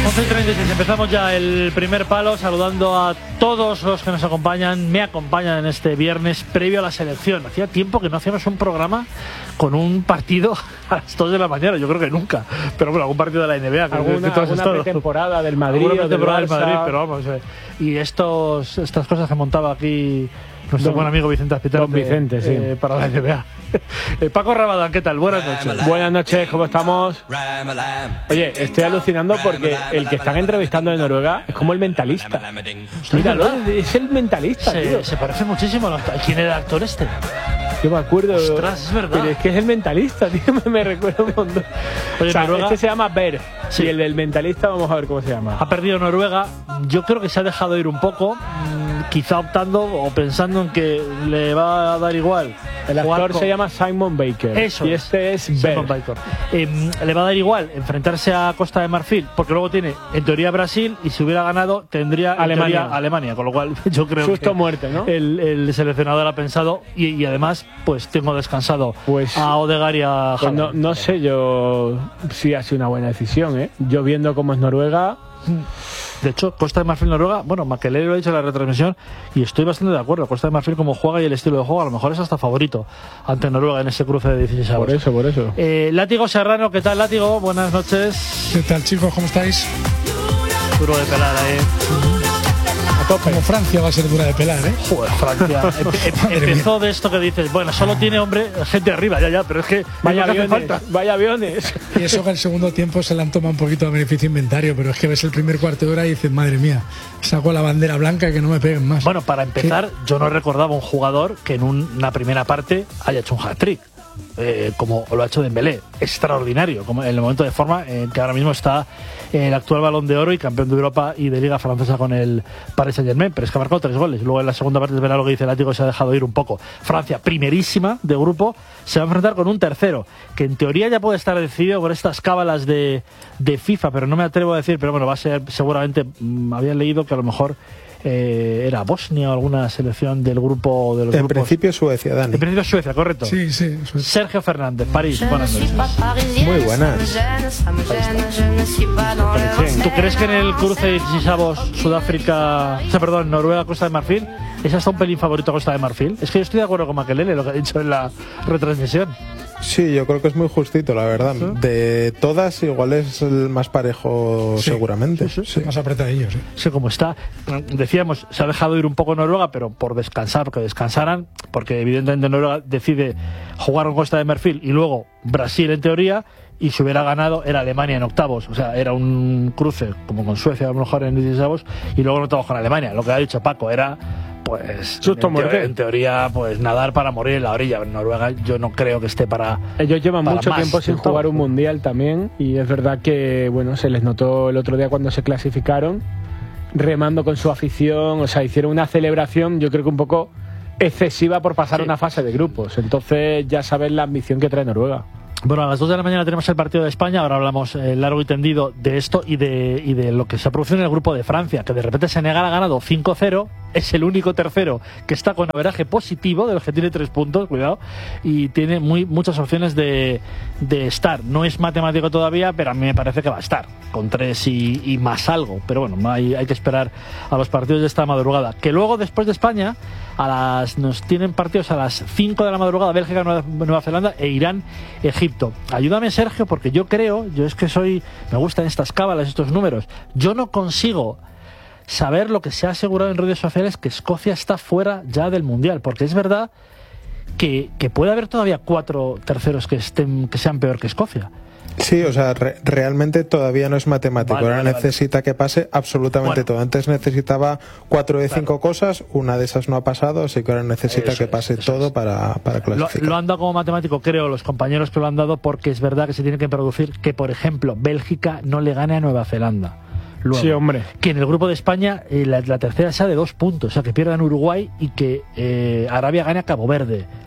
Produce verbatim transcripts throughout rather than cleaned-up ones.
once y treinta y seis, empezamos ya el primer palo saludando a todos los que nos acompañan, me acompañan en este viernes previo a la selección. Hacía tiempo que no hacíamos un programa con un partido a las dos de la mañana, yo creo que nunca, pero bueno, algún partido de la N B A. Alguna, alguna temporada del Madrid, alguna temporada del, del Madrid, pero vamos, eh, y estos, estas cosas que montaba aquí nuestro Don, buen amigo Vicente Azpitarte, Don Vicente, sí. eh, para la N B A. eh, Paco Rabadán, ¿qué tal? Buenas noches. Buenas noches, ¿cómo estamos? Oye, estoy alucinando porque el que están entrevistando de Noruega es como el Mentalista. Míralo, es el Mentalista, se, tío. Se parece muchísimo a quién era el actor este. Yo me acuerdo. Ostras, es verdad. Pero es que es el Mentalista, tío, me, me recuerda un montón. Oye, o sea, Noruega, este se llama Berg, sí. Y el del Mentalista, vamos a ver cómo se llama. Ha perdido Noruega. Yo creo que se ha dejado ir un poco, quizá optando o pensando en que le va a dar igual. El actor con... se llama Simon Baker. Eso. Y este es Simon Baker. Eh, le va a dar igual enfrentarse a Costa de Marfil, porque luego tiene, en teoría, Brasil, y si hubiera ganado, tendría Alemania. Teoría, Alemania. Con lo cual, yo creo Susto que muerte, ¿no? el, el seleccionador ha pensado, y, y además, pues tengo descansado pues, a Odegaard y a pues no, no sé yo si ha sido una buena decisión, ¿eh? Yo viendo cómo es Noruega. De hecho, Costa de Marfil, Noruega, bueno, Makelele lo ha dicho en la retransmisión y estoy bastante de acuerdo. Costa de Marfil, como juega y el estilo de juego, a lo mejor es hasta favorito ante Noruega en ese cruce de dieciséis avos. Por eso, por eso. Eh, Látigo Serrano, ¿qué tal, Látigo? Buenas noches. ¿Qué tal, chicos? ¿Cómo estáis? Duro de pelar, ¿eh? Como Francia va a ser dura de pelar, ¿eh? Joder, Francia. Em, empezó de esto que dices, bueno, solo tiene hombre, gente arriba, ya, ya, pero es que vaya aviones, falta. vaya aviones. Y eso que el segundo tiempo se le han tomado un poquito de beneficio inventario, pero es que ves el primer cuarto de hora y dices, madre mía, saco la bandera blanca y que no me peguen más. Bueno, para empezar, ¿qué? Yo no recordaba un jugador que en un, una primera parte haya hecho un hat-trick. Eh, como lo ha hecho Dembélé, extraordinario, como en el momento de forma en que ahora mismo está el actual Balón de Oro y campeón de Europa y de Liga Francesa con el Paris Saint-Germain, pero es que ha marcado tres goles. Luego en la segunda parte es verdad lo que dice el Látigo, se ha dejado ir un poco. Francia, primerísima de grupo, se va a enfrentar con un tercero, que en teoría ya puede estar decidido por estas cábalas de, de FIFA, pero no me atrevo a decir, pero bueno, va a ser seguramente, mmm, había leído que a lo mejor Eh, era Bosnia o alguna selección del grupo de los en grupos. principio Suecia, Dani. En principio Suecia, correcto. Sí, sí. Suecia. Sergio Fernández, París, buenas noches. Muy buenas. ¿Tú crees que en el cruce de dieciséis avos Sudáfrica, o sea, perdón, Noruega, Costa de Marfil, es hasta un pelín favorito a Costa de Marfil? Es que yo estoy de acuerdo con Makelele, lo que ha dicho en la retransmisión. Sí, yo creo que es muy justito, la verdad. ¿Sí? De todas, igual es el más parejo, sí, seguramente. Sí, sí, sí. Más apretadillo, sí. Sí, como está. Decíamos, se ha dejado ir un poco Noruega, pero por descansar, porque descansaran, porque evidentemente Noruega decide jugar con Costa de Marfil y luego Brasil en teoría, y si hubiera ganado era Alemania en octavos, o sea, era un cruce como con Suecia a lo mejor en dieciséis avos, y luego no todos con Alemania. Lo que ha dicho Paco era, pues, Susto en, muerte. en teoría, pues nadar para morir en la orilla. En Noruega yo no creo que esté para. Ellos llevan para mucho más tiempo sin octavos, jugar un mundial también, y es verdad que, bueno, se les notó el otro día cuando se clasificaron, remando con su afición, o sea, hicieron una celebración, yo creo que un poco excesiva por pasar, sí, una fase de grupos. Entonces ya sabes la ambición que trae Noruega. Bueno, a las dos de la mañana tenemos el partido de España. Ahora hablamos eh, largo y tendido de esto y de, y de lo que se ha producido en el grupo de Francia, que de repente Senegal ha ganado cinco cero, es el único tercero que está con averaje positivo, del que tiene tres puntos, cuidado, y tiene muy, muchas opciones de, de estar. No es matemático todavía, pero a mí me parece que va a estar, con tres y, y más algo. Pero bueno, hay, hay que esperar a los partidos de esta madrugada. Que luego, después de España, a las nos tienen partidos a las cinco de la madrugada, Bélgica, Nueva, Nueva Zelanda e Irán, Egipto. Ayúdame, Sergio, porque yo creo, yo es que soy, me gustan estas cábalas, estos números, yo no consigo saber lo que se ha asegurado en redes sociales, que Escocia está fuera ya del Mundial, porque es verdad que, que puede haber todavía cuatro terceros que estén, que sean peor que Escocia. Sí, o sea, re realmente todavía no es matemático. Vale, Ahora vale, necesita vale. que pase absolutamente bueno. todo. Antes necesitaba cuatro de cinco claro. cosas, una de esas no ha pasado, así que ahora necesita eso que pase es, todo es. para, para clasificar. Lo, lo han dado como matemático, creo, los compañeros que lo han dado, porque es verdad que se tiene que producir que, por ejemplo, Bélgica no le gane a Nueva Zelanda. Luego, sí, hombre. Que en el grupo de España eh, la, la tercera sea de dos puntos, o sea, que pierdan Uruguay y que eh, Arabia gane a Cabo Verde.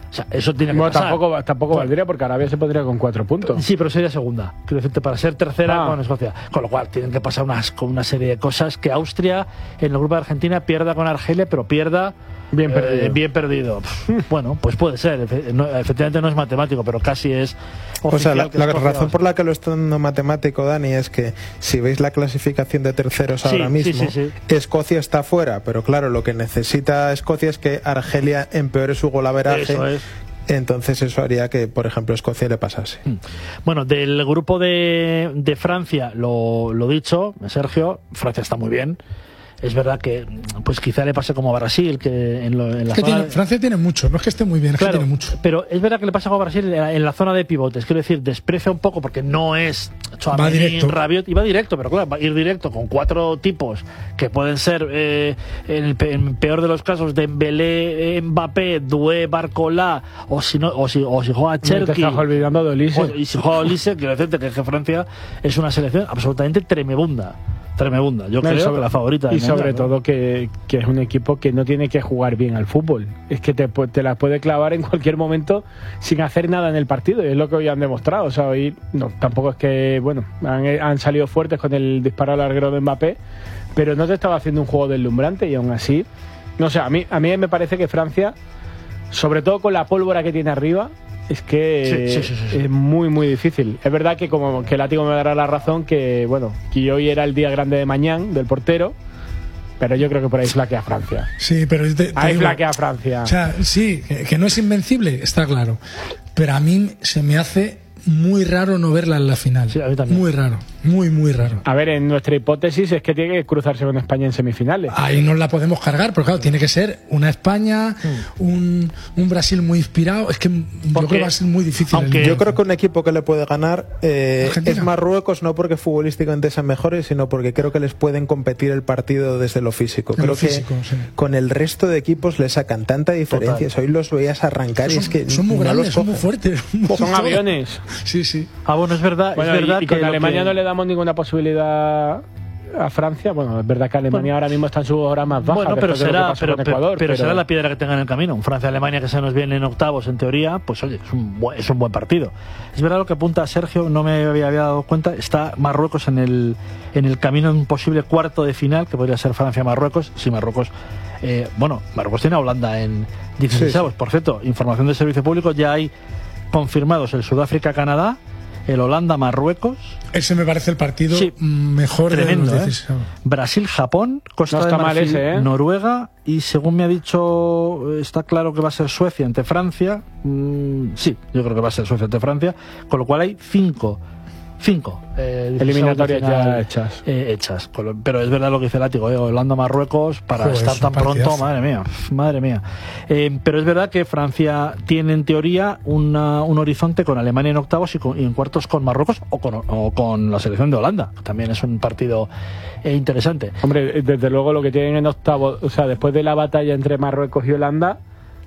O sea, eso tiene que bueno, pasar. Tampoco, tampoco Bueno. valdría porque Arabia se pondría con cuatro puntos. Sí, pero sería segunda. Quiero decirte, para ser tercera Ah. con Escocia. Con lo cual, tienen que pasar unas, con una serie de cosas que Austria, en el grupo de Argentina, pierda con Argelia, pero pierda Bien eh, perdido. bien perdido. Pff, bueno, pues puede ser. Efe- no- efectivamente no es matemático, pero casi es O sea, la, oficial que la Escocia va a razón ser. por la que lo estoy dando matemático, Dani, es que si veis la clasificación de terceros Sí, ahora sí, mismo, sí, sí. Escocia está fuera, pero claro, lo que necesita Escocia es que Argelia empeore su golaveraje. Eso es. Entonces eso haría que, por ejemplo, Escocia le pasase. Bueno, del grupo de, de Francia, lo, lo dicho, Sergio, Francia está muy bien. Es verdad que pues quizá le pase como a Brasil, que en, lo, en la Es que zona... tiene- Francia tiene mucho, no es que esté muy bien, es Claro, que tiene mucho. pero es verdad que le pasa como a Brasil en la, en la zona de pivotes. Quiero decir, desprecia un poco porque no es Tchouaméni, directo. Rabiot, y va directo, pero claro, va a ir directo con cuatro tipos que pueden ser, eh, en el pe- en peor de los casos, Dembélé, Mbappé, Doué, Barcola, o si no, o si, o si juega No te Cherki. estás olvidando de Olise. O- y si juega Olise, quiero decirte que, que Francia es una selección absolutamente tremebunda. Tremebunda. Yo No, y creo sobre- que la favorita. Y del sobre Mundial, ¿no? todo que, que es un equipo que no tiene que jugar bien al fútbol. Es que te, pu- te la puede clavar en cualquier momento sin hacer nada en el partido. Y es lo que hoy han demostrado. O sea, hoy no, tampoco es que, bueno, han, han salido fuertes con el disparo al larguero de Mbappé, pero no te estaba haciendo un juego deslumbrante y aún así, no sé, a mí, a mí me parece que Francia, sobre todo con la pólvora que tiene arriba, es que Sí, sí, sí, sí, sí. es muy muy difícil. Es verdad que como que Látigo me dará la razón que bueno, que hoy era el día grande de Mañán, del portero, pero yo creo que por ahí flaquea Francia. Sí, pero te- te Ahí digo, flaquea Francia. o sea, sí, que, que no es invencible, está claro. Pero a mí se me hace muy raro no verla en la final. Sí, a mí también. Muy raro, muy, muy raro. A ver, en nuestra hipótesis es que tiene que cruzarse con España en semifinales. Ahí no la podemos cargar, pero claro, tiene que ser una España, un, un Brasil muy inspirado. Es que yo Porque, creo que va a ser muy difícil. aunque- el- Yo creo que un equipo que le puede ganar eh, Argentina. es Marruecos, no porque futbolísticamente sean mejores, sino porque creo que les pueden competir el partido desde lo físico. En Creo lo físico, que sí. con el resto de equipos le sacan tanta diferencia. Hoy los veías arrancar y son, es que son muy no grandes, los son muy cogen. fuertes. Son aviones. Sí, sí. Ah, bueno, es verdad. Bueno, es verdad y, y que con lo Alemania que- no le damos ninguna posibilidad a Francia. Bueno, es verdad que Alemania Bueno. ahora mismo está en su hora más baja. Bueno, pero después de lo que será, pasó pero, con pero- Ecuador, pero será la piedra que tenga en el camino. Un Francia-Alemania que se nos viene en octavos, en teoría, pues oye, es un, buen, es un buen partido. Es verdad lo que apunta Sergio, no me había, había dado cuenta, está Marruecos en el, en el camino de un posible cuarto de final, que podría ser Francia-Marruecos, si Marruecos... Eh, bueno, Marruecos tiene a Holanda en dieciséis avos. Por cierto, información del servicio público, ya hay confirmados el Sudáfrica-Canadá, el Holanda-Marruecos, Ese me parece el partido Sí. mejor tremendo, de ¿eh? los dieciséis. Brasil-Japón, Costa No de está mal Marfil, ese, ¿eh? Noruega y según me ha dicho, está claro que va a ser Suecia ante Francia. Mm, sí, yo creo que va a ser Suecia ante Francia, con lo cual hay cinco. Cinco eh, Eliminatorias final, ya hechas. eh, hechas. Con lo- pero es verdad lo que dice Látigo, eh, Holanda-Marruecos para Joder, estar es tan un pronto, partidazo. madre mía, madre mía. Eh, pero es verdad que Francia tiene en teoría una, un horizonte con Alemania en octavos y, con- y en cuartos con Marruecos o con, o con la selección de Holanda. También es un partido eh, interesante. Hombre, desde luego lo que tienen en octavo, o sea, después de la batalla entre Marruecos y Holanda,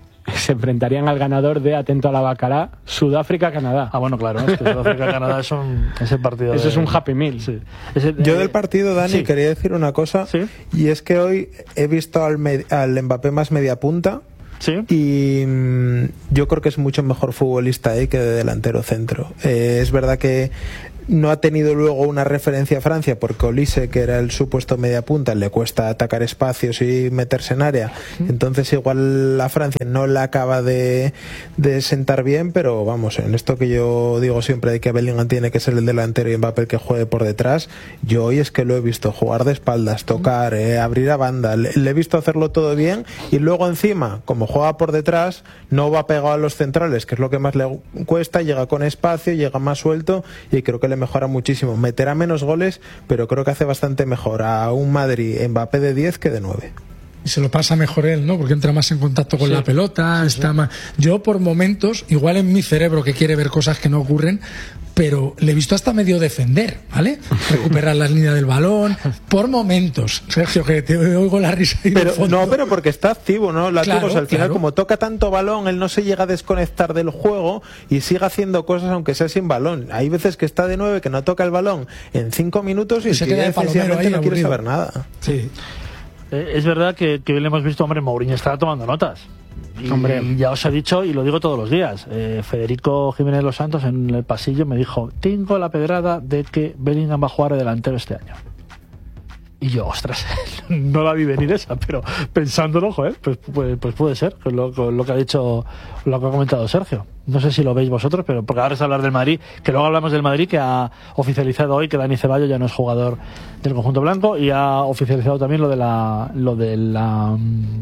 se enfrentarían al ganador de, atento a la bacalá, Sudáfrica-Canadá. Ah, bueno, claro, es que Sudáfrica-Canadá es, un, es el partido. Eso de- es un Happy Meal. Sí. Es el- Yo eh, del partido, Dani, sí. quería decir una cosa, Sí. y es que hoy he visto al, me- al Mbappé más media punta, Sí. y mm, yo creo que es mucho mejor futbolista ahí que de delantero centro. Eh, es verdad que no ha tenido luego una referencia a Francia porque Olise, que era el supuesto media punta, le cuesta atacar espacios y meterse en área. Entonces igual la Francia no la acaba de, de sentar bien, pero vamos, en esto que yo digo siempre de que Bellingham tiene que ser el delantero y Mbappé el que juegue por detrás, yo hoy es que lo he visto jugar de espaldas, tocar, eh, abrir a banda, le, le he visto hacerlo todo bien y luego encima, como juega por detrás, no va pegado a los centrales, que es lo que más le cuesta, llega con espacio, llega más suelto y creo que le mejora muchísimo. Meterá menos goles, pero creo que hace bastante mejor a un Madrid Mbappé de diez que de nueve. Y se lo pasa mejor él, ¿no? Porque entra más en contacto con Sí. la pelota, está más... Yo por momentos, igual en mi cerebro que quiere ver cosas que no ocurren, pero le he visto hasta medio defender, ¿vale? Recuperar las líneas del balón, por momentos. Sergio, que te oigo la risa ahí de Pero, fondo. no, pero porque está activo, ¿no? La Claro, al final, claro. como toca tanto balón, él no se llega a desconectar del juego y sigue haciendo cosas aunque sea sin balón. Hay veces que está de nueve, que no toca el balón en cinco minutos y, Y el se tío queda ya de palomero defensivamente ahí, no quiere aburrido. saber nada. Sí. Eh, es verdad que, que hoy le hemos visto, hombre, Mourinho estaba tomando notas. Y, Hombre. y ya os he dicho, y lo digo todos los días, eh, Federico Jiménez Los Santos en el pasillo me dijo, tengo la pedrada de que Bellingham va a jugar de delantero este año. Y yo, ostras, no la vi venir esa, pero pensándolo, joder, pues, pues, pues puede ser, con lo, con lo que ha dicho, lo que ha comentado Sergio. No sé si lo veis vosotros, pero porque ahora es hablar del Madrid, que luego hablamos del Madrid, que ha oficializado hoy que Dani Ceballos ya no es jugador del conjunto blanco, y ha oficializado también lo de la, lo de la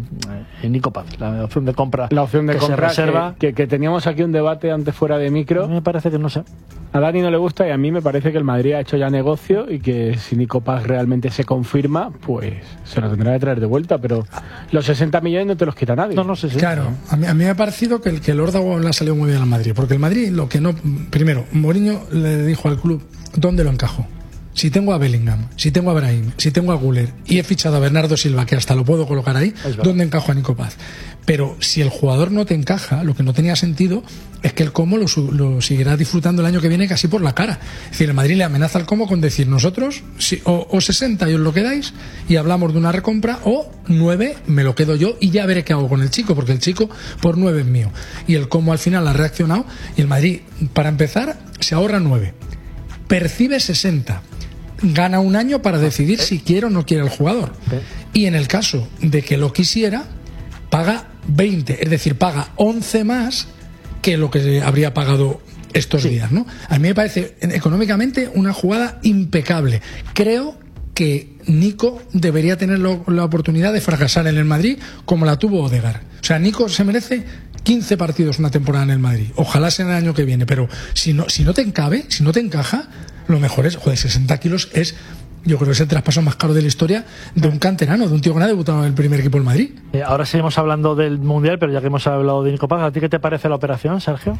eh, Nico Paz, la opción de compra. La opción de que compra se reserva. Que, que, que teníamos aquí un debate antes fuera de A micro. mí me parece que no sé. A Dani no le gusta y a mí me parece que el Madrid ha hecho ya negocio y que si Nico Paz realmente se confirma, pues se lo tendrá que traer de vuelta, pero los sesenta millones no te los quita nadie. No, no sé si. Claro, a mí, a mí me ha parecido que el, que el Órdago le ha salido muy bien al Madrid, porque el Madrid lo que no... Primero, Mourinho le dijo al club, ¿dónde lo encajo? Si tengo a Bellingham, si tengo a Brahim, si tengo a Güler y he fichado a Bernardo Silva, que hasta lo puedo colocar ahí, ¿dónde encajo a Nico Paz? Pero si el jugador no te encaja, lo que no tenía sentido es que el Como lo, lo seguirá disfrutando el año que viene casi por la cara. Es decir, el Madrid le amenaza al Como con decir, nosotros si, o, o sesenta y os lo quedáis y hablamos de una recompra, o nueve me lo quedo yo y ya veré qué hago con el chico, porque el chico por nueve es mío. Y el Como al final ha reaccionado y el Madrid, para empezar, se ahorra nueve, percibe sesenta, gana un año para decidir si quiere o no quiere el jugador. Y en el caso de que lo quisiera, paga veinte, es decir, paga once más que lo que habría pagado estos sí. días, ¿no? A mí me parece económicamente una jugada impecable. Creo que Nico debería tener lo, la oportunidad de fracasar en el Madrid como la tuvo Odegaard. O sea, Nico se merece quince partidos una temporada en el Madrid. Ojalá sea el año que viene, pero si no, si no te encabe, si no te encaja, lo mejor es, joder, sesenta kilos es, yo creo que es el traspaso más caro de la historia de un canterano, de un tío que no ha debutado en el primer equipo del Madrid. Eh, ahora seguimos hablando del Mundial, pero ya que hemos hablado de Nico Paz, ¿a ti qué te parece la operación, Sergio?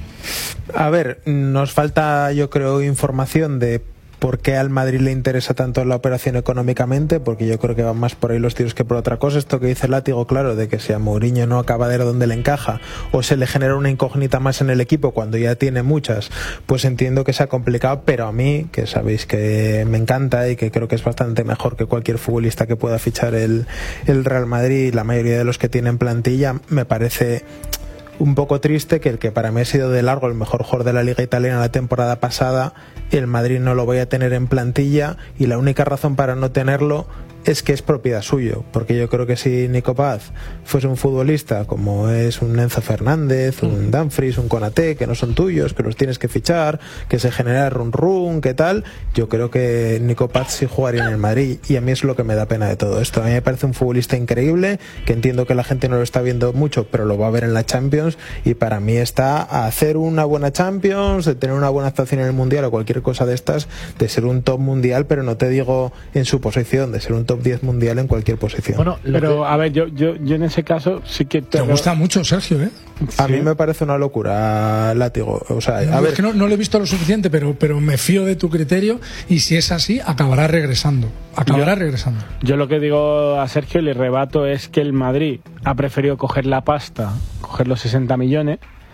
A ver, nos falta, yo creo, información de por qué al Madrid le interesa tanto la operación económicamente, porque yo creo que van más por ahí los tiros que por otra cosa. Esto que dice Látigo, claro, de que si a Mourinho no acaba de ver dónde le encaja o se le genera una incógnita más en el equipo cuando ya tiene muchas, pues entiendo que sea complicado, pero a mí, que sabéis que me encanta y que creo que es bastante mejor que cualquier futbolista que pueda fichar el, el Real Madrid, la mayoría de los que tienen plantilla, me parece un poco triste que el que para mí ha sido de largo el mejor jugador de la Liga Italiana la temporada pasada, el Madrid no lo vaya a tener en plantilla, y la única razón para no tenerlo es que es propiedad suyo, porque yo creo que si Nico Paz fuese un futbolista como es un Enzo Fernández, un Dumfries, un Konaté, que no son tuyos, que los tienes que fichar, que se genera run run, que tal, yo creo que Nico Paz sí jugaría en el Madrid, y a mí es lo que me da pena de todo esto. A mí me parece un futbolista increíble, que entiendo que la gente no lo está viendo mucho, pero lo va a ver en la Champions, y para mí está a hacer una buena Champions, de tener una buena actuación en el Mundial o cualquier cosa de estas, de ser un top mundial, pero no te digo en su posición, de ser un top diez mundial en cualquier posición. Bueno, pero a ver, yo, yo, yo en ese caso sí que te, te gusta mucho, Sergio, ¿eh? A sí. mí me parece una locura, Látigo. O sea, no, a ver, es que no, no lo he visto lo suficiente, pero, pero me fío de tu criterio, y si es así, acabará regresando. Acabará yo, regresando. Yo lo que digo a Sergio y le rebato es que el Madrid ha preferido coger la pasta, coger los sesenta millones,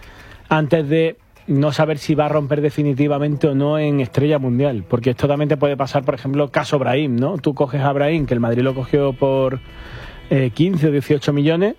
antes de no saber si va a romper definitivamente o no en estrella mundial, porque esto también te puede pasar, por ejemplo, caso Brahim, ¿no? Tú coges a Brahim, que el Madrid lo cogió por eh, quince o dieciocho millones,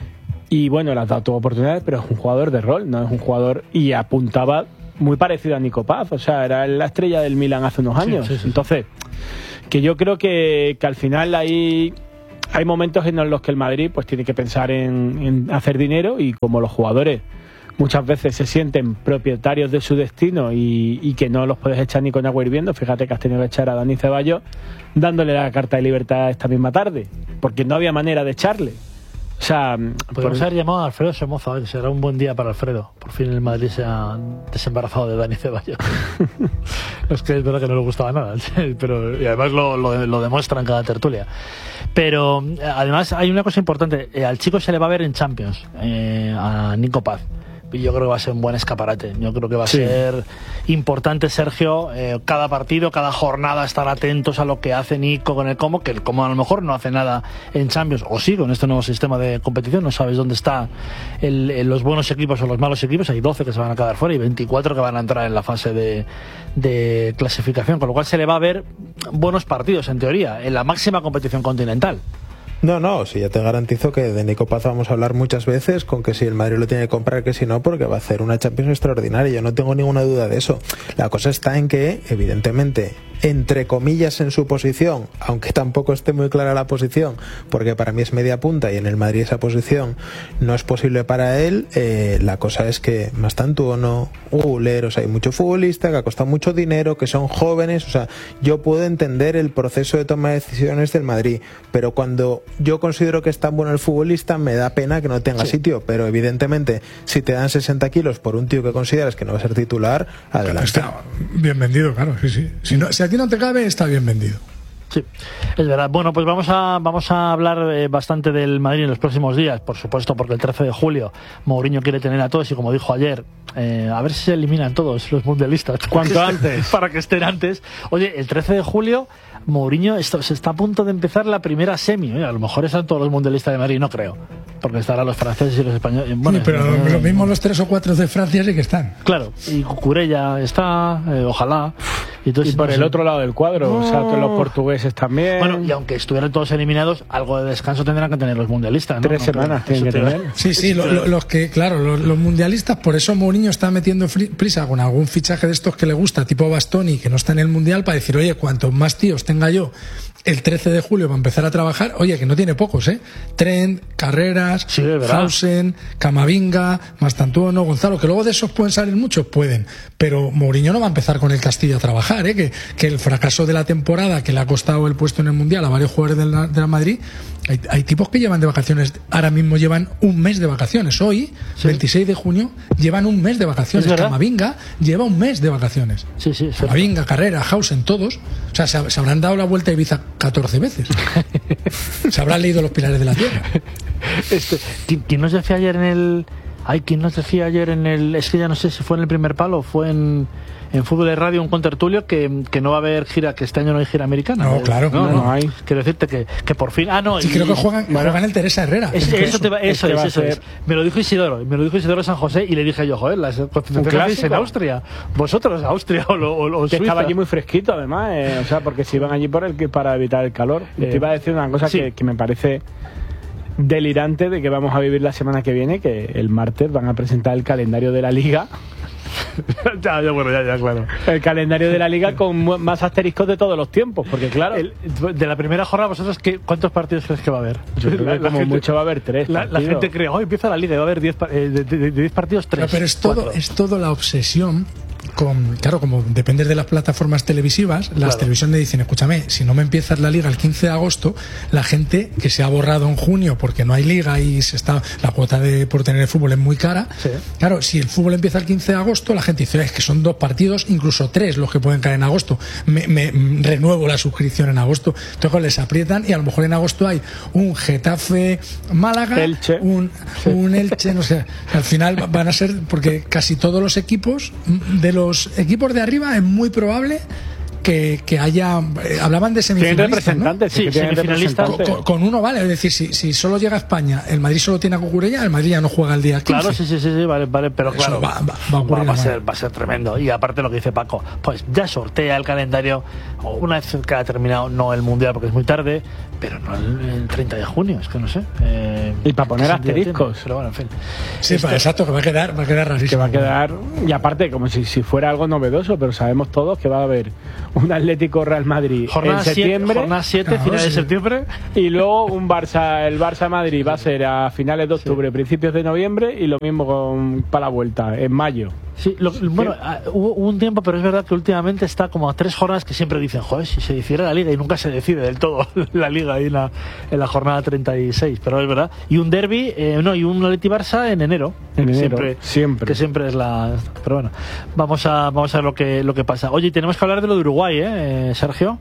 y bueno, le has dado tu oportunidad, pero es un jugador de rol, no es un jugador, y apuntaba muy parecido a Nico Paz, o sea, era la estrella del Milan hace unos años. Sí, sí, sí. Entonces, que yo creo que, que al final hay, hay momentos en los que el Madrid pues tiene que pensar en, en hacer dinero, y como los jugadores muchas veces se sienten propietarios de su destino y, y que no los puedes echar ni con agua hirviendo. Fíjate que has tenido que echar a Dani Ceballos dándole la carta de libertad esta misma tarde, porque no había manera de echarle. O sea, podemos por... haber llamado a Alfredo Somoza, a ver, será un buen día para Alfredo. Por fin el Madrid se ha desembarazado de Dani Ceballos. Es que es verdad que no le gustaba nada, pero y además lo, lo, lo demuestra en cada tertulia. Pero además hay una cosa importante, eh, al chico se le va a ver en Champions, eh, a Nico Paz. Y yo creo que va a ser un buen escaparate. Yo creo que va a sí. ser importante, Sergio, eh, cada partido, cada jornada, estar atentos a lo que hace Nico con el Como, que el Como a lo mejor no hace nada en Champions, o sí, con este nuevo sistema de competición, no sabes dónde están el, el, los buenos equipos o los malos equipos. Hay doce que se van a quedar fuera y veinticuatro que van a entrar en la fase de, de clasificación, con lo cual se le va a ver buenos partidos, en teoría, en la máxima competición continental. No, no, sí, ya te garantizo que de Nico Paz vamos a hablar muchas veces con que si el Madrid lo tiene que comprar, que si no, porque va a hacer una Champions extraordinaria. Yo no tengo ninguna duda de eso. La cosa está en que, evidentemente, entre comillas en su posición, aunque tampoco esté muy clara la posición, porque para mí es media punta y en el Madrid esa posición no es posible para él, eh, la cosa es que Mastantuono, Güler, o sea, hay mucho futbolista que ha costado mucho dinero, que son jóvenes, o sea, yo puedo entender el proceso de toma de decisiones del Madrid, pero cuando yo considero que es tan bueno el futbolista, me da pena que no tenga sí. sitio, pero evidentemente, si te dan sesenta kilos por un tío que consideras que no va a ser titular, adelante. Está bien vendido, claro, sí, sí. Si, no, si a ti no te cabe, está bien vendido. Sí, es verdad. Bueno, pues vamos a vamos a hablar eh, bastante del Madrid en los próximos días, por supuesto, porque el trece de julio Mourinho quiere tener a todos y, como dijo ayer, eh, a ver si se eliminan todos los mundialistas. Cuanto antes. Para que estén antes. Oye, el trece de julio Mourinho esto, se está a punto de empezar la primera semi. Oye, a lo mejor están todos los mundialistas de Madrid, no creo, porque estarán los franceses y los españoles. Bueno, sí, pero eh, lo mismo los tres o cuatro de Francia sí que están. Claro, y Cucurella está, eh, ojalá. Y, entonces, y por no el sé. otro lado del cuadro, no. o sea, que los portugueses también. Bueno, y aunque estuvieran todos eliminados, algo de descanso tendrán que tener los mundialistas, ¿no? Tres no, semanas tienen que tener. Sí, sí, lo, lo, los que, claro, los, los mundialistas, por eso Mourinho está metiendo prisa con algún fichaje de estos que le gusta, tipo Bastoni, que no está en el mundial, para decir, oye, cuantos más tíos tenga yo el trece de julio para empezar a trabajar, oye, que no tiene pocos, ¿eh? Trent, Carreras, sí, Hausen, Camavinga, Mastantuono, Gonzalo, que luego de esos pueden salir muchos, pueden, pero Mourinho no va a empezar con el Castillo a trabajar, ¿eh? Que, que el fracaso de la temporada que le ha costado el puesto en el Mundial a varios jugadores de la, de la Madrid, hay, hay tipos que llevan de vacaciones, ahora mismo llevan un mes de vacaciones, hoy, sí. veintiséis de junio, llevan un mes de vacaciones, Camavinga lleva un mes de vacaciones, sí, sí, Camavinga, Carrera, Hausen, todos, o sea, se, se habrán dado la vuelta a Ibiza catorce veces. Se habrán leído Los Pilares de la Tierra. Este, ¿quién nos decía ayer en el... Ay, ¿quién nos decía ayer en el... Es que ya no sé si fue en el primer palo o fue en... En Fútbol de Radio, un contertulio que, que no va a haber gira, que este año no hay gira americana. No, claro, no, no, no hay. Quiero decirte que, que por fin. Ah, no. Sí, y, creo que juegan, bueno, juegan el Teresa Herrera. Es, eso, eso, te va, eso, es, eso es. Me lo dijo Isidoro, me lo dijo Isidoro San José y le dije yo, joder, las concentraciones en Austria. Vosotros, Austria o, o, o que Suiza. Estaba allí muy fresquito, además, eh, o sea, porque si iban allí por el para evitar el calor. Eh, te iba a decir una cosa sí. que, que me parece delirante de que vamos a vivir la semana que viene, que el martes van a presentar el calendario de la Liga. ya, ya, bueno, ya, ya, claro. El calendario de la Liga con más asteriscos de todos los tiempos, porque claro, el, de la primera jornada, vosotros qué, ¿cuántos partidos crees que va a haber? Yo creo la, que como gente, mucho va a haber tres. La, la gente cree, hoy oh, empieza la Liga y va a haber diez eh, de, de, de diez partidos, tres. No, pero es todo, es todo la obsesión. Con, claro, como dependes de las plataformas televisivas, las claro. televisiones dicen, escúchame, si no me empiezas la liga el quince de agosto, la gente que se ha borrado en junio porque no hay liga y se está la cuota de por tener el fútbol es muy cara, sí. claro, si el fútbol empieza el quince de agosto, la gente dice, es que son dos partidos, incluso tres los que pueden caer en agosto, me, me renuevo la suscripción en agosto, entonces les aprietan y a lo mejor en agosto hay un Getafe Málaga, Elche. un, un Elche, no sé, al final van a ser, porque casi todos los equipos de los equipos de arriba es muy probable que, que haya, eh, hablaban de semifinalistas, ¿no? Sí, semifinalistas con, con, con uno vale, es decir, si, si solo llega a España, el Madrid solo tiene a Cucurella, el Madrid ya no juega el día quince. Claro, sí, sí, sí, sí vale, vale, pero claro, va, va, va, a, va, va, a ser, va a ser tremendo. Y aparte lo que dice Paco, pues ya sortea el calendario una vez que ha terminado, no el Mundial porque es muy tarde, pero no el, el treinta de junio, es que no sé. Eh, y para poner asteriscos. Pero bueno, en fin. Sí, Esto, para, exacto, que va a quedar, va a quedar rarísimo. Que va a quedar, y aparte, como si, si fuera algo novedoso, pero sabemos todos que va a haber un Atlético Real Madrid jornada en septiembre, jornada siete, claro, finales sí. de septiembre, y luego un Barça, el Barça Madrid va a ser a finales de octubre, sí. principios de noviembre, y lo mismo con para la vuelta en mayo. Sí, lo, bueno, sí. hubo un tiempo, pero es verdad que últimamente está como a tres jornadas que siempre dicen, joder, si se hiciera la liga, y nunca se decide del todo la liga ahí en la, en la jornada treinta y seis, pero es verdad. Y un derbi, eh, no, y un Atleti Barça en enero, en enero siempre, siempre, que siempre es la. Pero bueno, vamos a vamos a ver lo que lo que pasa. Oye, tenemos que hablar de lo de Uruguay, eh, Sergio,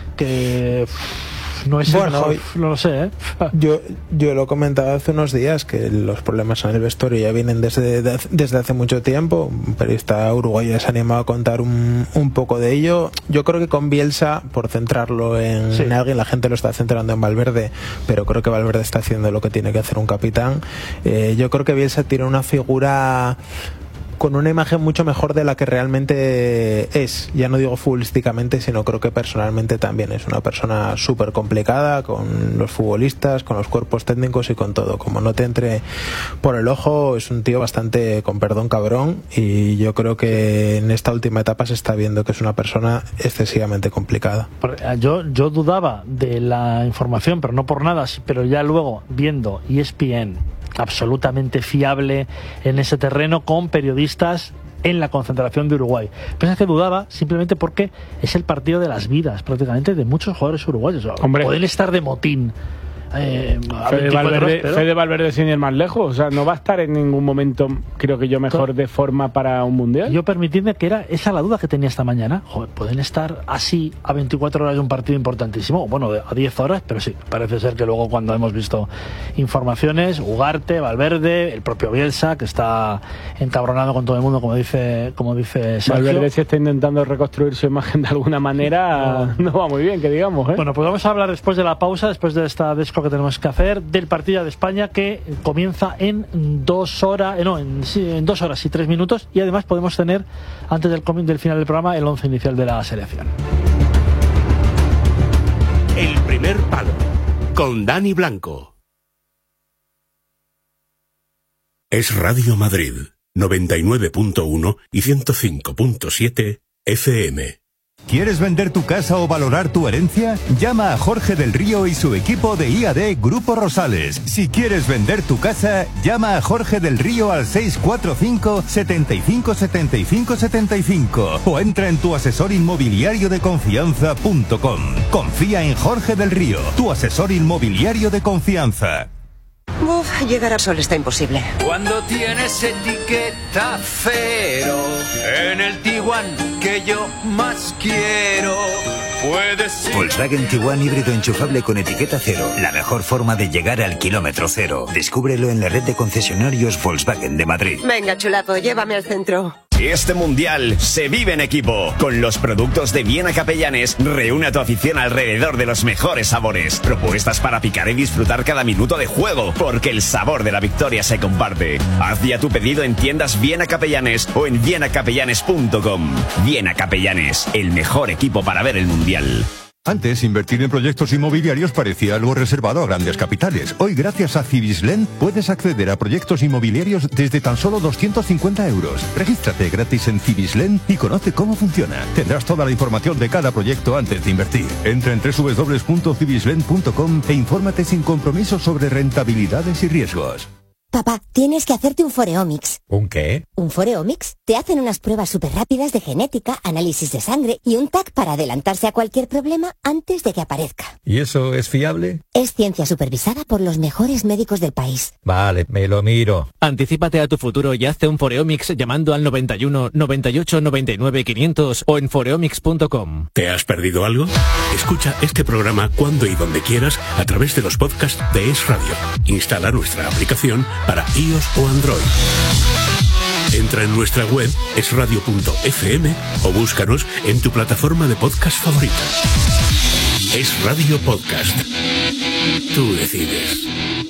que no es bueno, mejor, no lo sé, ¿eh? yo yo lo comentaba hace unos días que los problemas en el vestuario ya vienen desde desde hace mucho tiempo. Un periodista uruguayo se ha animado a contar un, un poco de ello. Yo creo que con Bielsa, por centrarlo en, sí. en alguien, la gente lo está centrando en Valverde, pero creo que Valverde está haciendo lo que tiene que hacer un capitán. Eh, yo creo que Bielsa tiene una figura con una imagen mucho mejor de la que realmente es. Ya no digo futbolísticamente, sino creo que personalmente también es una persona súper complicada con los futbolistas, con los cuerpos técnicos y con todo. Como no te entre por el ojo, es un tío bastante, con perdón, cabrón, y yo creo que en esta última etapa se está viendo que es una persona excesivamente complicada. Yo, yo dudaba de la información, pero no por nada, pero ya luego viendo E S P N, absolutamente fiable en ese terreno, con periodistas en la concentración de Uruguay. Pensé que dudaba simplemente porque es el partido de las vidas prácticamente de muchos jugadores uruguayos. Hombre, pueden estar de motín. Eh, Fede, Valverde, pero... Fede Valverde sin ir más lejos, o sea, no va a estar en ningún momento, creo que yo, mejor de forma para un mundial. Yo permitidme que era esa la duda que tenía esta mañana. Joder, pueden estar así a veinticuatro horas de un partido importantísimo, bueno, a diez horas, pero sí, parece ser que luego cuando hemos visto informaciones, Ugarte, Valverde, el propio Bielsa, que está encabronado con todo el mundo, como dice, como dice Sergio. Valverde, si está intentando reconstruir su imagen de alguna manera, no, no va muy bien, que digamos, ¿eh? Bueno, pues vamos a hablar después de la pausa, después de esta desco que tenemos que hacer, del partido de España, que comienza en dos horas, eh, no, en, sí, en dos horas y tres minutos, y además podemos tener, antes del, del final del programa, el once inicial de la selección. El primer palo, con Dani Blanco. Es Radio Madrid, noventa y nueve punto uno y ciento cinco punto siete F M. ¿Quieres vender tu casa o valorar tu herencia? Llama a Jorge del Río y su equipo de I A D Grupo Rosales. Si quieres vender tu casa, llama a Jorge del Río al seis cuatro cinco, setenta y cinco, setenta y cinco, setenta y cinco o entra en tu asesor inmobiliario de confianza punto com. Confía en Jorge del Río, tu asesor inmobiliario de confianza. Uf, llegar a Sol está imposible. Cuando tienes etiqueta cero en el Tiguan que yo más quiero, puedes ir. Volkswagen Tiguan híbrido enchufable con etiqueta cero. La mejor forma de llegar al kilómetro cero. Descúbrelo en la red de concesionarios Volkswagen de Madrid. Venga, chulapo, llévame al centro. Este mundial se vive en equipo. Con los productos de Viena Capellanes, reúne a tu afición alrededor de los mejores sabores. Propuestas para picar y disfrutar cada minuto de juego, porque el sabor de la victoria se comparte. Haz ya tu pedido en tiendas Viena Capellanes o en viena capellanes punto com. Viena Capellanes, el mejor equipo para ver el mundial. Antes, invertir en proyectos inmobiliarios parecía algo reservado a grandes capitales. Hoy, gracias a Civislend, puedes acceder a proyectos inmobiliarios desde tan solo doscientos cincuenta euros. Regístrate gratis en Civislend y conoce cómo funciona. Tendrás toda la información de cada proyecto antes de invertir. Entra en doble u doble u doble u punto civislend punto com e infórmate sin compromiso sobre rentabilidades y riesgos. Papá, tienes que hacerte un Foreomics. ¿Un qué? ¿Un Foreomics? Te hacen unas pruebas súper rápidas de genética, análisis de sangre y un T A C para adelantarse a cualquier problema antes de que aparezca. ¿Y eso es fiable? Es ciencia supervisada por los mejores médicos del país. Vale, me lo miro. Anticípate a tu futuro y hazte un Foreomics llamando al noventa y uno, noventa y ocho, noventa y nueve, quinientos o en foreomics punto com. ¿Te has perdido algo? Escucha este programa cuando y donde quieras a través de los podcasts de Es Radio. Instala nuestra aplicación para iOS o Android. Entra en nuestra web es radio punto f m o búscanos en tu plataforma de podcast favorita. Es Radio Podcast. Tú decides.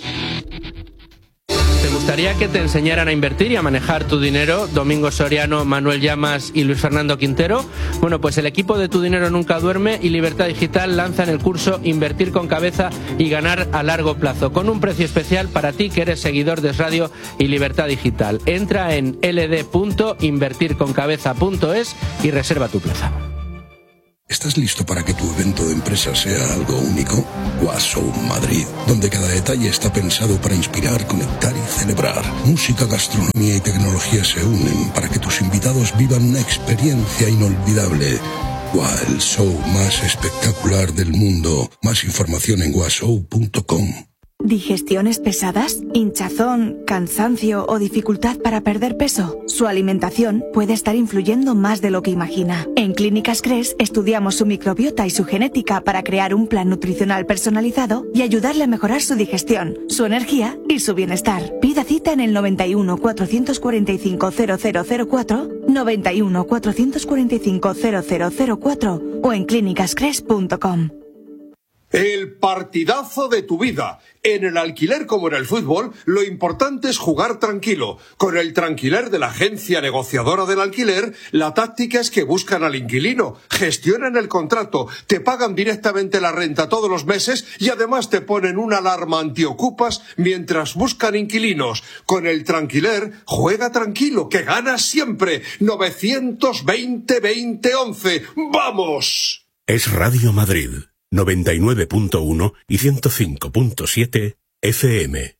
¿Te gustaría que te enseñaran a invertir y a manejar tu dinero? Domingo Soriano, Manuel Llamas y Luis Fernando Quintero. Bueno, pues el equipo de Tu Dinero Nunca Duerme y Libertad Digital lanzan el curso Invertir con Cabeza y Ganar a Largo Plazo, con un precio especial para ti que eres seguidor de Es Radio y Libertad Digital. Entra en l d punto invertir con cabeza punto es y reserva tu plaza. ¿Estás listo para que tu evento de empresa sea algo único? Washow Madrid, donde cada detalle está pensado para inspirar, conectar y celebrar. Música, gastronomía y tecnología se unen para que tus invitados vivan una experiencia inolvidable. Wow, el show más espectacular del mundo. Más información en washow punto com. ¿Digestiones pesadas? ¿Hinchazón, cansancio o dificultad para perder peso? Su alimentación puede estar influyendo más de lo que imagina. En Clínicas Cres estudiamos su microbiota y su genética para crear un plan nutricional personalizado y ayudarle a mejorar su digestión, su energía y su bienestar. Pida cita en el noventa y uno, cuatrocientos cuarenta y cinco, cero cero cero cuatro, noventa y uno, cuatrocientos cuarenta y cinco, cero cero cero cuatro o en clínicas cres punto com. El partidazo de tu vida. En el alquiler como en el fútbol, lo importante es jugar tranquilo. Con el Tranquiler de la agencia negociadora del alquiler, la táctica es que buscan al inquilino, gestionan el contrato, te pagan directamente la renta todos los meses y además te ponen una alarma antiocupas mientras buscan inquilinos. Con el Tranquiler, juega tranquilo, que ganas siempre. novecientos veinte veinte once. ¡Vamos! Es Radio Madrid. noventa y nueve punto uno y ciento cinco punto siete F M.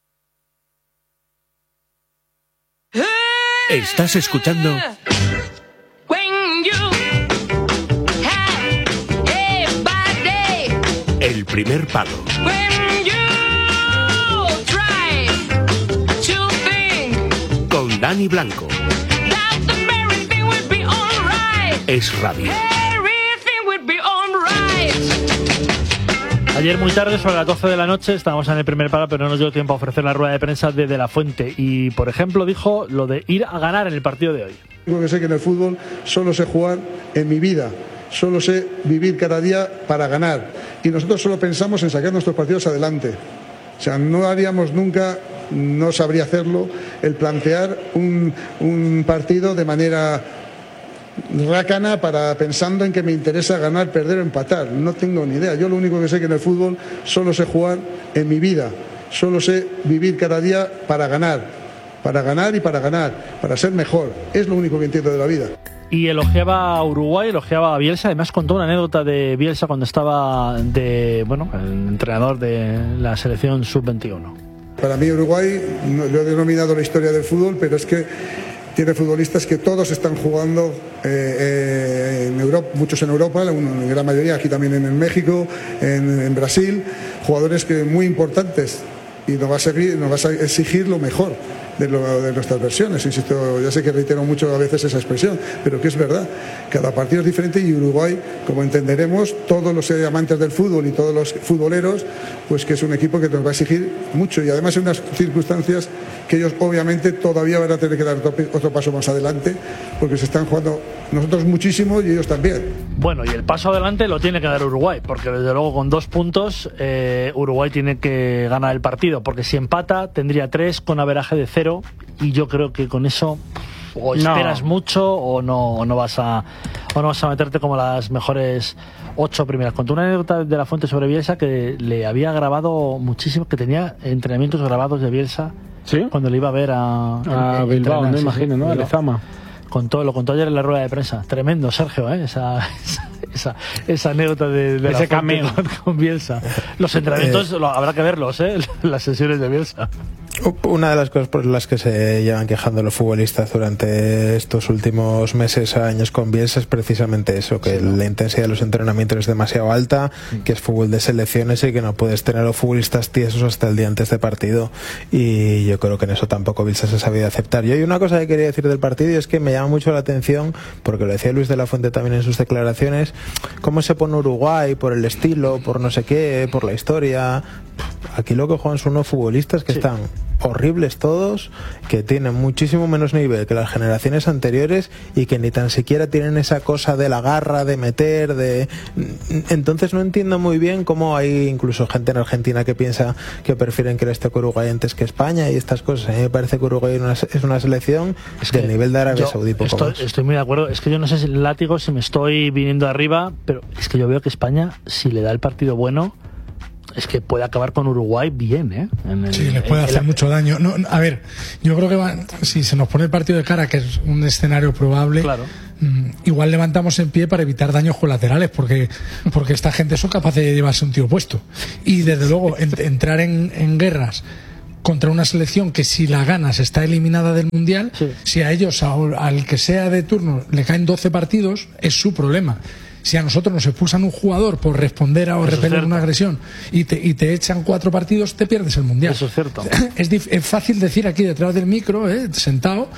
Estás escuchando El Primer Palo con Dani Blanco. Es Radio. Ayer muy tarde, sobre las doce de la noche, estábamos en El Primer Palo, pero no nos dio tiempo a ofrecer la rueda de prensa de De La Fuente. Y, por ejemplo, dijo lo de ir a ganar en el partido de hoy. Digo que sé que en el fútbol solo sé jugar en mi vida, solo sé vivir cada día para ganar. Y nosotros solo pensamos en sacar nuestros partidos adelante. O sea, no haríamos nunca, no sabría hacerlo, el plantear un, un partido de manera rácana para pensando en que me interesa ganar, perder o empatar. No tengo ni idea. Yo lo único que sé que en el fútbol solo sé jugar en mi vida, solo sé vivir cada día para ganar, para ganar y para ganar, para ser mejor. Es lo único que entiendo de la vida. Y elogiaba a Uruguay, elogiaba a Bielsa. Además contó una anécdota de Bielsa cuando estaba de, bueno, el entrenador de la selección sub veintiuno. Para mí Uruguay, no, lo he denominado la historia del fútbol, pero es que tiene futbolistas que todos están jugando eh, eh, en Europa, muchos en Europa, en gran mayoría aquí también en México, en, en Brasil, jugadores que muy importantes, y nos va a seguir, nos va a exigir lo mejor de, lo, de nuestras versiones. Insisto, ya sé que reitero mucho a veces esa expresión, pero que es verdad. Cada partido es diferente y Uruguay, como entenderemos, todos los amantes del fútbol y todos los futboleros, pues que es un equipo que nos va a exigir mucho y además en unas circunstancias que ellos obviamente todavía van a tener que dar otro, otro paso más adelante, porque se están jugando nosotros muchísimo y ellos también. Bueno, y el paso adelante lo tiene que dar Uruguay, porque desde luego con dos puntos eh, Uruguay tiene que ganar el partido, porque si empata tendría tres con averaje de cero, y yo creo que con eso o esperas no. mucho o no, o no vas a o no vas a meterte como las mejores ocho primeras. Contó una anécdota de La Fuente sobre Bielsa que le había grabado muchísimo, que tenía entrenamientos grabados de Bielsa. ¿Sí? Cuando le iba a ver a, a en, Bilbao, no sí, imagino, ¿no? A Lezama. Contó, lo contó ayer en la rueda de prensa. Tremendo, Sergio, ¿eh? Esa, esa, esa, esa anécdota de, de ese cameo con, con Bielsa. Los entrenamientos eh, lo, habrá que verlos, ¿eh? Las sesiones de Bielsa. Una de las cosas por las que se llevan quejando los futbolistas durante estos últimos meses, años con Bielsa, es precisamente eso, que sí, ¿no? La intensidad de los entrenamientos es demasiado alta, sí. que es fútbol de selecciones y que no puedes tener a los futbolistas tiesos hasta el día antes de partido, y yo creo que en eso tampoco Bielsa se ha sabido aceptar. Y hay una cosa que quería decir del partido, y es que me llama mucho la atención, porque lo decía Luis de la Fuente también en sus declaraciones, cómo se pone Uruguay por el estilo, por no sé qué, por la historia. Aquí lo que juegan son unos futbolistas que sí. están horribles todos, que tienen muchísimo menos nivel que las generaciones anteriores y que ni tan siquiera tienen esa cosa de la garra, de meter, de... Entonces no entiendo muy bien cómo hay incluso gente en Argentina que piensa que prefieren que esté Uruguay antes que España y estas cosas. A mí me parece que Uruguay es una selección es del nivel de Arabia Saudí. Poco estoy, más. estoy muy de acuerdo. Es que yo no sé si el látigo, si me estoy viniendo arriba, pero es que yo veo que España, si le da el partido bueno, es que puede acabar con Uruguay bien, ¿eh? En el, sí, les puede hacer el... mucho daño. No, a ver, yo creo que va, si se nos pone el partido de cara, que es un escenario probable, claro. mmm, igual levantamos en pie para evitar daños colaterales, porque porque esta gente son capaces de llevarse un tiro puesto. Y desde luego, en, entrar en, en guerras contra una selección que si la ganas está eliminada del Mundial, sí. si a ellos, a, al que sea de turno, le caen doce partidos, es su problema. Si a nosotros nos expulsan un jugador por responder a o Eso repeler es una agresión y te, y te echan cuatro partidos, te pierdes el Mundial. Eso es cierto. Es, dif- es fácil decir aquí detrás del micro, eh, sentado,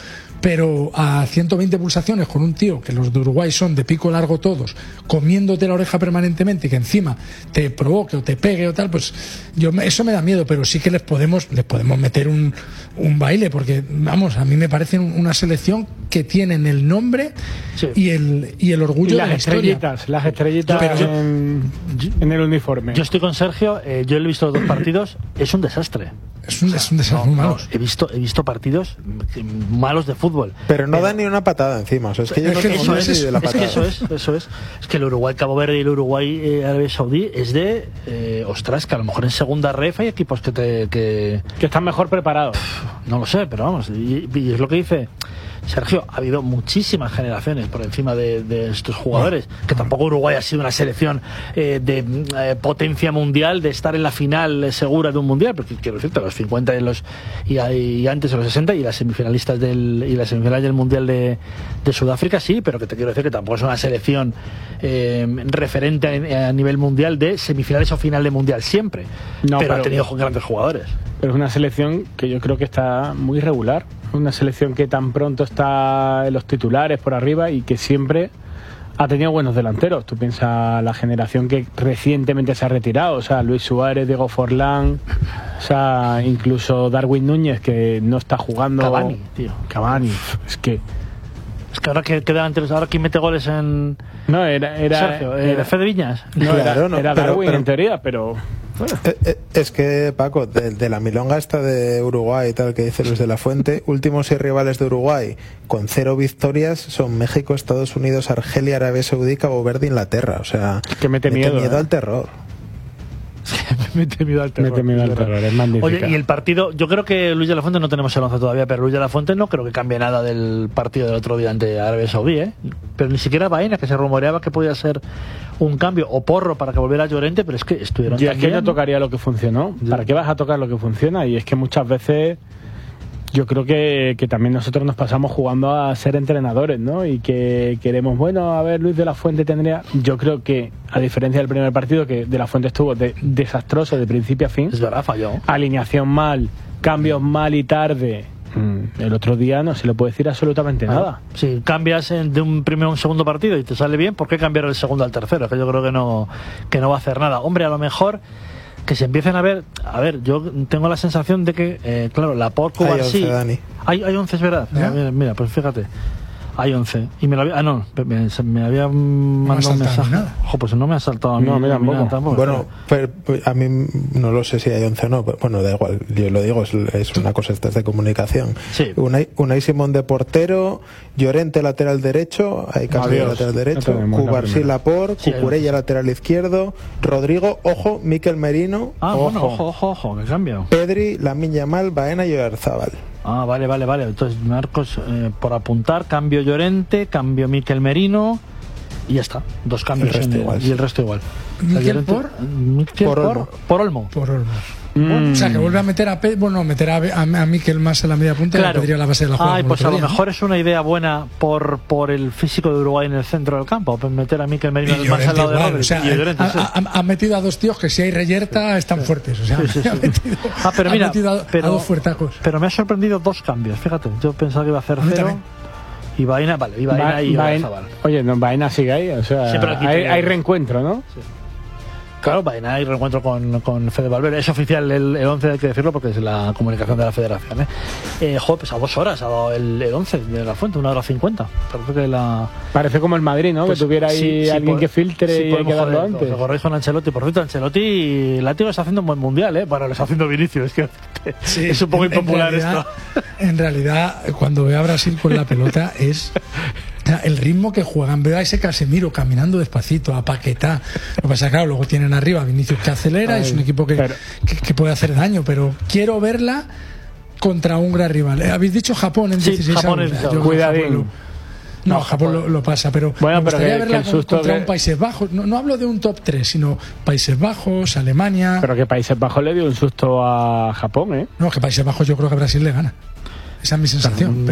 pero a ciento veinte pulsaciones con un tío que los de Uruguay son de pico largo todos, comiéndote la oreja permanentemente y que encima te provoque o te pegue o tal, pues yo eso me da miedo, pero sí que les podemos les podemos meter un, un baile, porque vamos, a mí me parece una selección que tienen el nombre sí. y el y el orgullo y las de la estrellitas, historia. las estrellitas Pero yo, en, en el uniforme. Yo estoy con Sergio, eh, yo he visto los dos partidos, es un desastre. Es un, o sea, es un desastre no, muy malo. No, he visto he visto partidos malos de fútbol. Pero no da ni una patada encima. O sea, es que yo no tengo eso es, ni de la es patada. que eso es, eso es. Es que el Uruguay Cabo Verde y el Uruguay eh, Arabia Saudí es de eh, ostras, que a lo mejor en segunda ref hay equipos que te que, que están mejor preparados. No lo sé, pero vamos, y, y es lo que dice Sergio, ha habido muchísimas generaciones por encima de, de estos jugadores, que tampoco Uruguay ha sido una selección eh, de eh, potencia mundial, de estar en la final eh, segura de un mundial, porque quiero decirte, los cincuenta y, los, y, y antes de los sesenta y las semifinalistas del, y las semifinales del mundial de, de Sudáfrica, sí, pero que te quiero decir que tampoco es una selección eh, referente a, a nivel mundial de semifinales o final de mundial siempre, no, pero, pero ha tenido grandes jugadores. Pero es una selección que yo creo que está muy regular. Una selección que tan pronto está en los titulares por arriba y que siempre ha tenido buenos delanteros. Tú piensas la generación que recientemente se ha retirado, o sea, Luis Suárez, Diego Forlán, o sea, incluso Darwin Núñez, que no está jugando. Cavani, tío. Cavani, es que. Es que ahora que queda antes, ahora quién mete goles en. No, era. era Sergio, era, Fede Viñas. No, claro, era, no, era pero, Darwin pero, en teoría, pero. Bueno. Es que, Paco, de, de la milonga esta de Uruguay y tal que dice Luis de la Fuente, últimos seis rivales de Uruguay con cero victorias son México, Estados Unidos, Argelia, Arabia Saudí, Cabo Verde, Inglaterra. O sea, que mete, mete miedo, miedo ¿eh? al terror. Mete miedo al terror. Mete miedo al terror, es magnífica. Oye, y el partido, yo creo que Luis de la Fuente, no tenemos el once todavía, pero Luis de la Fuente no creo que cambie nada del partido del otro día ante Arabia Saudí, ¿eh? Pero ni siquiera Baena, que se rumoreaba que podía ser un cambio, o Porro para que volviera Llorente, pero es que estuvieron y es que bien. no tocaría lo que funcionó. ¿Para qué vas a tocar lo que funciona? Y es que muchas veces yo creo que, que también nosotros nos pasamos jugando a ser entrenadores, ¿no? Y que queremos, bueno, a ver, Luis de la Fuente tendría... Yo creo que, a diferencia del primer partido, que de la Fuente estuvo de, desastroso de principio a fin. Es verdad, falló. Alineación mal, cambios mal y tarde. El otro día no se le puede decir absolutamente nada. Si cambias de un primero a un segundo partido y te sale bien, ¿por qué cambiar el segundo al tercero? Que yo creo que no, que no va a hacer nada. Hombre, a lo mejor que se empiecen a ver, a ver, yo tengo la sensación de que, eh, claro, la Porco hay sí, once, Dani. Hay, hay once, es verdad. ¿Ya? Mira, mira, pues fíjate. Hay once. Y me lo había... Ah, no, me, me había mandado un mensaje. Ojo, pues no me ha saltado a mí. No, mira, mira, tampoco. Bueno, pero, a mí no lo sé si hay once o no, pero bueno, da igual, yo lo digo, es, es una cosa esta de comunicación. Sí. Unai, Unai Simón de portero, Llorente lateral derecho, hay cambio de lateral derecho, no Cubarsí Laporte, sí, Cucurella lateral izquierdo, Rodrigo, ojo, Miquel Merino, Ah, ojo, bueno, ojo, ojo, ojo, que cambio. Pedri, Lamine Yamal, Baena y Oyarzabal. Ah, vale, vale, vale. Entonces, Marcos, eh, por apuntar, cambio Llorente, cambio Miquel Merino y ya está. Dos cambios El resto en el- igual. y el resto igual. ¿Miquel Llorente- por? Miquel Por por, Olmo. por Olmo. Por Olmo. Mm. O sea, que vuelve a meter a Pe bueno, meter a, a, a Miquel más en la media punta y Claro. le pediría la base de la jugada. Ay, como pues el a otro lo día, ¿no? mejor es una idea buena por, por el físico de Uruguay en el centro del campo. Pues meter a Miquel Merino Y más al Llorente lado de igual, Rodri. o sea, Y Llorente, ha, sí. ha- ha metido a dos tíos que si hay reyerta están fuertes. O sea, Sí, sí, sí. ha metido, Ah, pero ha mira, metido a, pero- a dos fuertacos. Pero me ha sorprendido dos cambios, fíjate. Yo pensaba que iba a hacer A mí cero. también. Y Baena, vale, y Baena Ba- y Baena- Oyarzabal. Oye, no, Baena sigue ahí, o sea, Sí, pero aquí hay, te- hay reencuentro, ¿no? Claro, Baena y reencuentro con, con Fede Valverde. Es oficial el, el once, hay que decirlo, porque es la comunicación de la federación. ¿eh? Eh, joder, pues a dos horas ha dado el, el once de la Fuente, una hora cincuenta. Parece que la... Parece como el Madrid, ¿no? Pues que tuviera ahí sí, sí, alguien por- que filtre sí, y hay podemos que darlo joder, antes. Lo corrijo con Ancelotti. Por cierto, Ancelotti, Látigo está haciendo un buen mundial, ¿eh? Para lo está haciendo Vinicius. Es que Sí, es un poco en- impopular en realidad, esto. En realidad, cuando veo a Brasil con la pelota es o sea, el ritmo que juegan. Veo a ese Casemiro caminando despacito, a Paquetá. Lo que pasa es que, claro, luego tienen arriba a Vinicius que acelera, Ay, es un equipo que, pero- que, que puede hacer daño, pero quiero verla contra un gran rival. Eh, Habéis dicho Japón en Sí, dieciséis Japón avos. en- Yo creo que Cuidadín. Japón lo- no, Japón lo, lo pasa, pero Bueno, me pero gustaría que- verla que el con- susto contra que- un Países Bajos. No, no hablo de un top tres, sino Países Bajos, Alemania. Pero que Países Bajos le dio un susto a Japón, ¿eh? No, que Países Bajos yo creo que Brasil le gana. Esa es mi sensación.